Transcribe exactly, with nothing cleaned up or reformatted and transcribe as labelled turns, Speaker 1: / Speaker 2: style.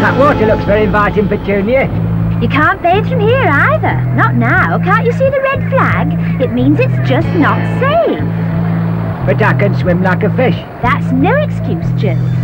Speaker 1: That water looks very inviting, Petunia.
Speaker 2: You can't bathe from here either. Not now. Can't you see the red flag? It means it's just not safe.
Speaker 1: But I can swim like a fish.
Speaker 2: That's no excuse, Joe.